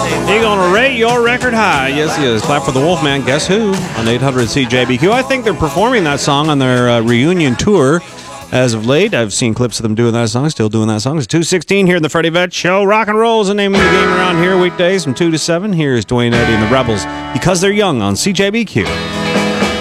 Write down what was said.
He gonna rate your record high. Yes, he is. Clap for the Wolfman. Guess who? On 800 CJBQ. I think they're performing that song on their reunion tour as of late. I've seen clips of them doing that song. Still doing that song. It's 2:16 here in the Freddie Vet Show. Rock and roll is the name of the game around here weekdays from 2 to 7. Here's Dwayne Eddy and the Rebels because they're young on CJBQ.